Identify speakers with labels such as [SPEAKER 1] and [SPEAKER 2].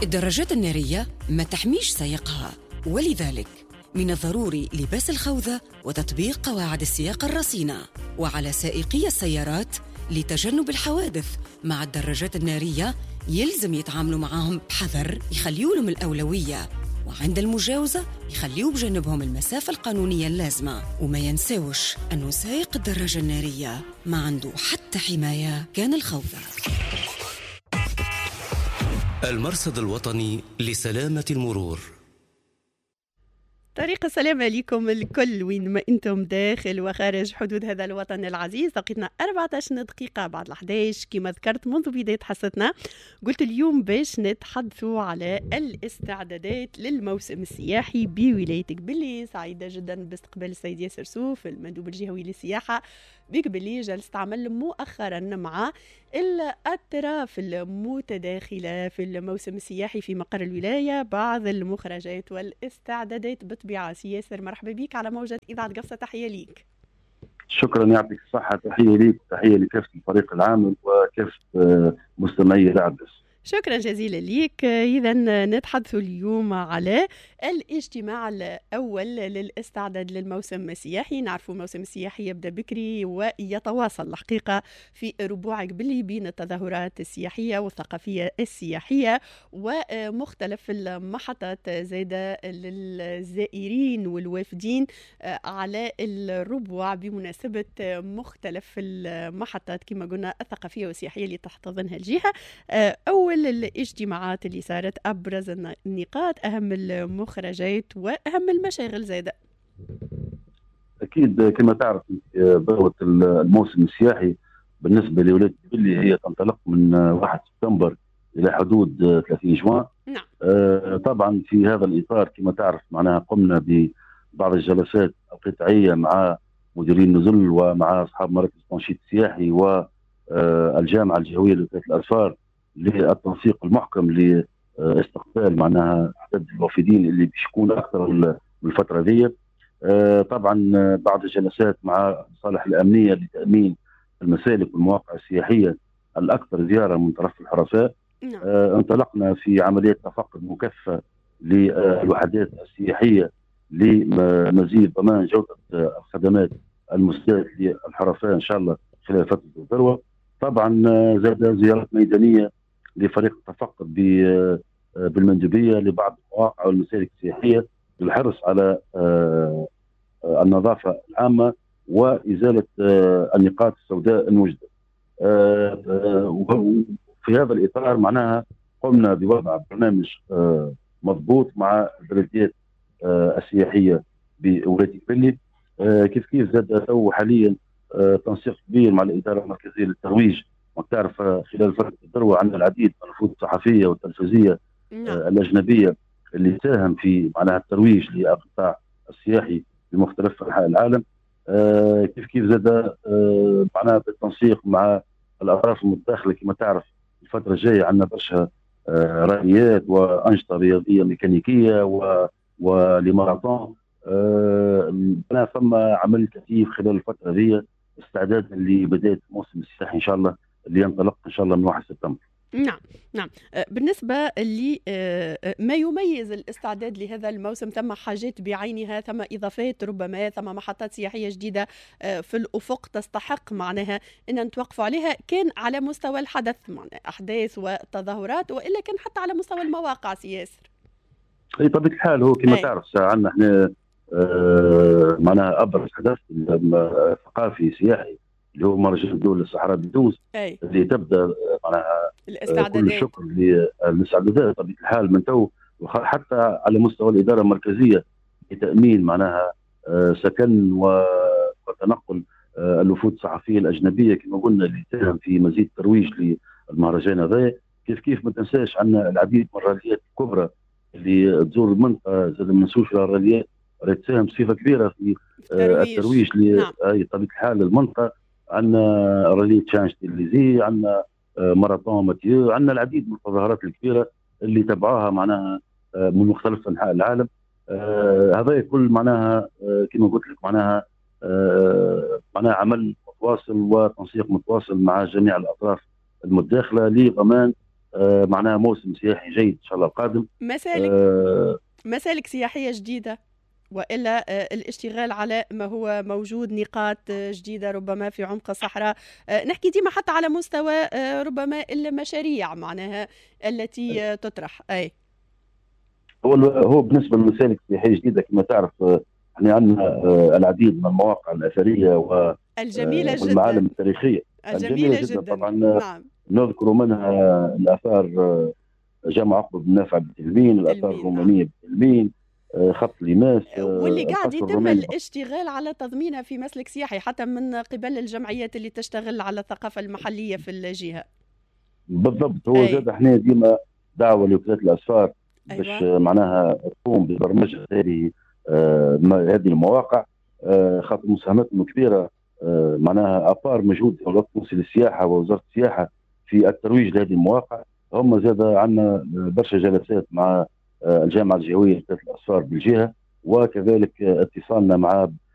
[SPEAKER 1] الدراجات النارية ما تحميش سائقها، ولذلك من الضروري لباس الخوذة وتطبيق قواعد السياقة الرصينة، وعلى سائقي السيارات لتجنب الحوادث مع الدراجات النارية يلزم يتعاملوا معهم بحذر، يخليوا لهم الأولوية، وعند المجاوزة يخليوا بجنبهم المسافة القانونية اللازمة، وما ينساوش أنه سائق الدراجة النارية ما عنده حتى حماية كان الخوذة.
[SPEAKER 2] المرصد الوطني لسلامة المرور.
[SPEAKER 3] طريق السلام عليكم الكل وين ما انتم داخل وخارج حدود هذا الوطن العزيز. دقيقتنا 14 دقيقة بعد 11. كما ذكرت منذ بداية حصتنا، قلت اليوم باش نتحدثوا على الاستعدادات للموسم السياحي بولايتك بلي. سعيدة جدا باستقبال السيد ياسر سوف المندوب الجهوي للسياحة بقبلي. جلست عمل مؤخرا مع الأطراف المتداخلة في الموسم السياحي في مقر الولاية بعض المخرجات والاستعدادات بطبيعة. ياسر مرحبا بك على موجة إذاعة قفصة، تحية ليك.
[SPEAKER 4] شكرا، يعطيك الصحة. تحية ليك وتحية لكافة الفريق العامل وكافة مستمعي إذاعة قفصة.
[SPEAKER 3] شكرا جزيلا ليك. إذا نتحدث اليوم على الاجتماع الأول للاستعداد للموسم السياحي. نعرف الموسم السياحي يبدأ بكري ويتواصل الحقيقة في ربوع قبلي بين التظاهرات السياحية والثقافية السياحية ومختلف المحطات زادة للزائرين والوافدين على الربوع بمناسبة مختلف المحطات كما قلنا الثقافية والسياحية اللي تحتضنها الجهة. أول الاجتماعات اللي صارت، أبرز النقاط، أهم المخرجات وأهم المشاغل زادة.
[SPEAKER 4] أكيد كما تعرف ضرورة الموسم السياحي بالنسبة لولاية بلي هي تنطلق من 1 سبتمبر إلى حدود 30 جوان.
[SPEAKER 3] نعم.
[SPEAKER 4] طبعا في هذا الإطار كما تعرف معناها قمنا ببعض الجلسات القطاعية مع مديرين نزل ومع أصحاب مراكز التنشيط السياحي والجامعة الجهوية لولاية الأسفار للتنسيق المحكم لاستقبال معناها عدد الوافدين اللي بيشكون اكثر من الفتره ذي. طبعا بعض الجلسات مع المصالح الامنيه لتامين المسالك والمواقع السياحيه الاكثر زياره من طرف الحرساء. انطلقنا في عمليه تفقد مكثفه للوحدات السياحيه لمزيد ضمان جوده الخدمات المسدات للحرساء ان شاء الله خلال فتره الذروه. طبعا زاد زيارات ميدانيه لفريق التفقد بالمندوبيه لبعض المواقع والمسالك السياحيه للحرص على النظافه العامه وازاله النقاط السوداء الموجوده. وفي هذا الاطار معناها قمنا بوضع برنامج مضبوط مع البلديات السياحيه بولايه بلي. كيف زاد تو حاليا تنسيق كبير مع الاداره المركزيه للترويج. وتعرف خلال فتره الذروه عندنا العديد من الخطوط الصحفيه والتلفزيونيه الاجنبيه اللي تساهم في معناها الترويج للقطاع السياحي بمختلف انحاء العالم. كيف زاد معناها بالتنسيق مع الاطراف المتداخله. كما تعرف الفتره الجايه عندنا برشا راليات وانشطه رياضيه ميكانيكيه ولماراثون. ثم عمل كثيف خلال الفتره هذه استعدادا لبدايه الموسم السياحي ان شاء الله اللي ينطلق ان شاء الله من 1 سبتمبر.
[SPEAKER 3] نعم. بالنسبة لما يميز الاستعداد لهذا الموسم، ثم حاجات بعينها، ثم إضافات ربما، ثم محطات سياحية جديدة في الأفق تستحق معناها أن نتوقف عليها، كان على مستوى الحدث معناها أحداث وتظاهرات، وإلا كان حتى على مستوى المواقع. سياسر
[SPEAKER 4] بطبيعة الحال هو كما تعرف عندنا احنا معناها أبرز حدث ثقافي سياحي اللي هو مهرجان دول الصحراء بالدوز اللي تبدا معناها كل الشكر للاستعدادات بطبيعه الحال من تو، وحتى على مستوى الاداره المركزيه لتامين معناها سكن وتنقل الوفود الصحفيه الاجنبيه كما قلنا اللي تساهم في مزيد ترويج للمهرجان هذا. كيف ما تنساش عندنا العديد من الراليات الكبرى اللي تزور المنطقه، زاد ما ننسوش الراليات اللي تساهم بصفه كبيره في الترويج بطبيعه الحال المنطقه. عندنا رالية شانش تيليزي، عندنا ماراثون ماتيو، عندنا العديد من التظاهرات الكبيرة اللي تبعوها معناها من مختلف أنحاء العالم. هذا كل معناها كما قلت لك معناها عمل متواصل وتنسيق متواصل مع جميع الأطراف المتداخلة لضمان معناها موسم سياحي جيد ان شاء الله القادم.
[SPEAKER 3] مسالك سياحيه جديده، والا الاشتغال على ما هو موجود، نقاط جديده ربما في عمق الصحراء. نحكي ديما حتى على مستوى ربما المشاريع معناها التي تطرح. اي
[SPEAKER 4] هو بالنسبه للمسالك السياحيه الجديده كما تعرف احنا عندنا العديد من المواقع الاثريه
[SPEAKER 3] الجميله جدا
[SPEAKER 4] والمعالم التاريخيه
[SPEAKER 3] الجميله جدا.
[SPEAKER 4] طبعا
[SPEAKER 3] نعم.
[SPEAKER 4] نذكر منها الاثار جامع عقبه بن نافع بالتلمين، الاثار الرومانيه بالتلمين، خط ليماس،
[SPEAKER 3] واللي قاعد يتم الاشتغال على تضمينها في مسلك سياحي حتى من قبل الجمعيات اللي تشتغل على الثقافه المحليه في الجهه.
[SPEAKER 4] بالضبط. هو زاد احنا ديما دعوه لوكالات الاسفار باش معناها تقوم ببرمجه هذه المواقع، خاطر مساهمتهم كبيره معناها ابار موجود في وزاره السياحه ووزاره السياحه في الترويج لهذه المواقع. هم زاد عندنا برشا جلسات مع الجامعه الجهويه لوكالات الاسفار بالجهه، وكذلك اتصالنا مع